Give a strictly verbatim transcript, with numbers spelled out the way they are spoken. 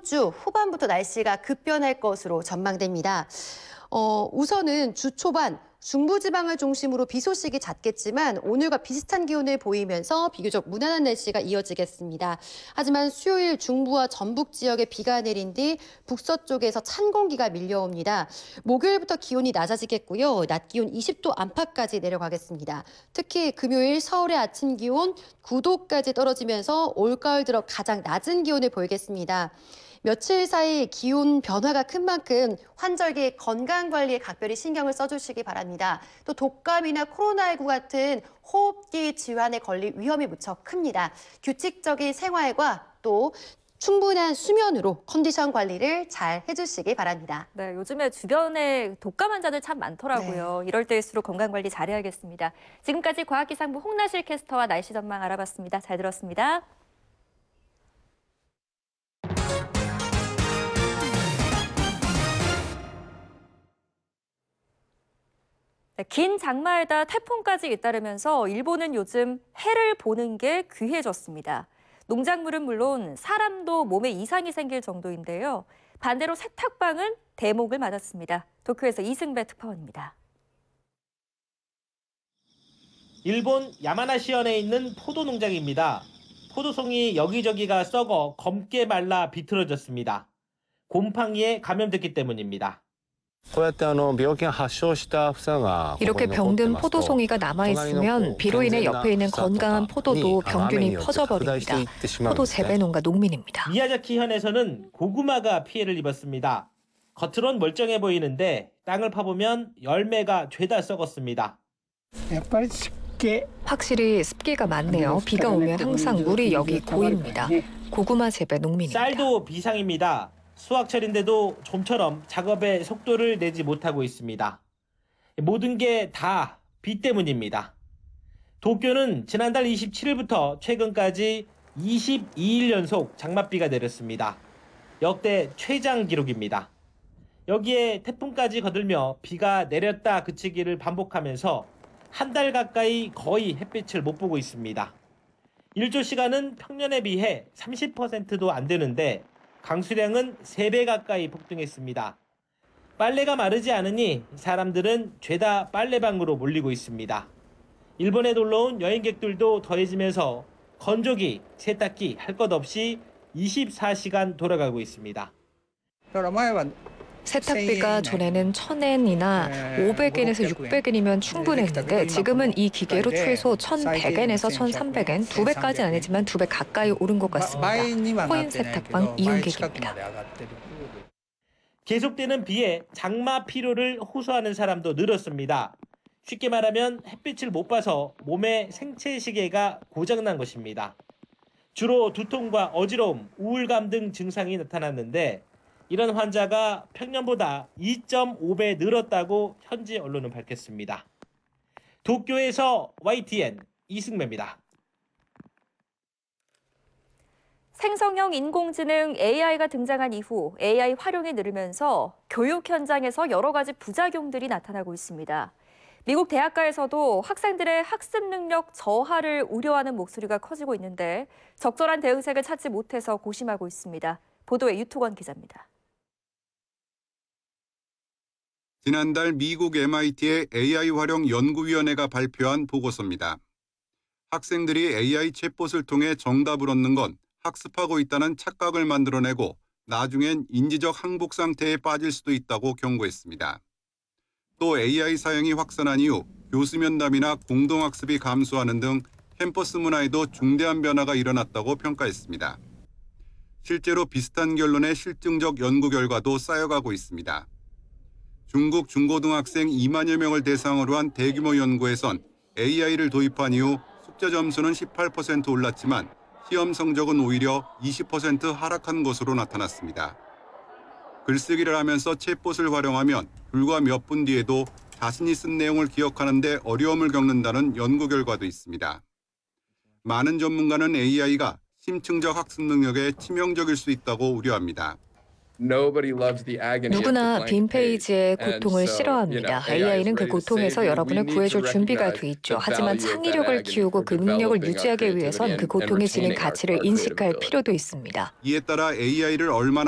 주 후반부터 날씨가 급변할 것으로 전망됩니다. 어, 우선은 주 초반 중부지방을 중심으로 비 소식이 잦겠지만 오늘과 비슷한 기온을 보이면서 비교적 무난한 날씨가 이어지겠습니다. 하지만 수요일 중부와 전북 지역에 비가 내린 뒤 북서쪽에서 찬 공기가 밀려옵니다. 목요일부터 기온이 낮아지겠고요. 낮 기온 이십 도 안팎까지 내려가겠습니다. 특히 금요일 서울의 아침 기온 구 도까지 떨어지면서 올가을 들어 가장 낮은 기온을 보이겠습니다. 며칠 사이 기온 변화가 큰 만큼 환절기 건강관리에 각별히 신경을 써주시기 바랍니다. 또 독감이나 코로나십구 같은 호흡기 질환에 걸릴 위험이 무척 큽니다. 규칙적인 생활과 또 충분한 수면으로 컨디션 관리를 잘 해주시기 바랍니다. 네, 요즘에 주변에 독감 환자들 참 많더라고요. 네. 이럴 때일수록 건강관리 잘해야겠습니다. 지금까지 과학기상부 홍나실 캐스터와 날씨 전망 알아봤습니다. 잘 들었습니다. 네, 긴 장마에다 태풍까지 잇따르면서 일본은 요즘 해를 보는 게 귀해졌습니다. 농작물은 물론 사람도 몸에 이상이 생길 정도인데요. 반대로 세탁방은 대목을 맞았습니다. 도쿄에서 이승배 특파원입니다. 일본 야마나시현에 있는 포도 농장입니다. 포도송이 여기저기가 썩어 검게 말라 비틀어졌습니다. 곰팡이에 감염됐기 때문입니다. 이렇게 병든 포도송이가 남아있으면 비로 인해 옆에 있는 건강한 포도도 병균이 퍼져버립니다. 포도 재배농가 농민입니다. 미야자키현에서는 고구마가 피해를 입었습니다. 겉으론 멀쩡해 보이는데 땅을 파보면 열매가 죄다 썩었습니다. 확실히 습기가 많네요. 비가 오면 항상 물이 여기 고입니다. 고구마 재배 농민입니다. 쌀도 비상입니다. 수확철인데도 좀처럼 작업의 속도를 내지 못하고 있습니다. 모든 게 다 비 때문입니다. 도쿄는 지난달 이십칠일부터 최근까지 이십이 일 연속 장맛비가 내렸습니다. 역대 최장 기록입니다. 여기에 태풍까지 거들며 비가 내렸다 그치기를 반복하면서 한 달 가까이 거의 햇빛을 못 보고 있습니다. 일조 시간은 평년에 비해 삼십 퍼센트도 안 되는데 강수량은 세 배 가까이 폭등했습니다. 빨래가 마르지 않으니 사람들은 죄다 빨래방으로 몰리고 있습니다. 일본에 놀러 온 여행객들도 더해지면서 건조기, 세탁기 할 것 없이 이십사 시간 돌아가고 있습니다. 세탁비가 전에는 천엔이나 오백엔에서 육백엔이면 충분했는데 지금은 이 기계로 최소 천백엔에서 천삼백엔, 두 배까지는 아니지만 두 배 가까이 오른 것 같습니다. 코인 세탁방 이용객입니다. 계속되는 비에 장마 피로를 호소하는 사람도 늘었습니다. 쉽게 말하면 햇빛을 못 봐서 몸의 생체 시계가 고장난 것입니다. 주로 두통과 어지러움, 우울감 등 증상이 나타났는데 이런 환자가 평년보다 이 점 오 배 늘었다고 현지 언론은 밝혔습니다. 도쿄에서 와이티엔 이승매입니다. 생성형 인공지능 에이아이가 등장한 이후 에이아이 활용이 늘으면서 교육 현장에서 여러 가지 부작용들이 나타나고 있습니다. 미국 대학가에서도 학생들의 학습 능력 저하를 우려하는 목소리가 커지고 있는데 적절한 대응책을 찾지 못해서 고심하고 있습니다. 보도에 유토건 기자입니다. 지난달 미국 엠아이티의 에이아이 활용 연구위원회가 발표한 보고서입니다. 학생들이 에이아이 챗봇을 통해 정답을 얻는 건 학습하고 있다는 착각을 만들어내고 나중엔 인지적 항복 상태에 빠질 수도 있다고 경고했습니다. 또 에이아이 사용이 확산한 이후 교수 면담이나 공동학습이 감소하는 등 캠퍼스 문화에도 중대한 변화가 일어났다고 평가했습니다. 실제로 비슷한 결론의 실증적 연구 결과도 쌓여가고 있습니다. 중국 중고등학생 이만여 명을 대상으로 한 대규모 연구에선 에이아이를 도입한 이후 숙제 점수는 십팔 퍼센트 올랐지만 시험 성적은 오히려 이십 퍼센트 하락한 것으로 나타났습니다. 글쓰기를 하면서 챗봇을 활용하면 불과 몇 분 뒤에도 자신이 쓴 내용을 기억하는 데 어려움을 겪는다는 연구 결과도 있습니다. 많은 전문가는 에이아이가 심층적 학습 능력에 치명적일 수 있다고 우려합니다. 누구나 빈 페이지의 고통을 싫어합니다. 에이아이는 그 고통에서 여러분을 구해줄 준비가 돼 있죠. 하지만 창의력을 키우고 그 능력을 유지하기 위해선 그 고통이 지닌 가치를 인식할 필요도 있습니다. 이에 따라 에이아이를 얼마나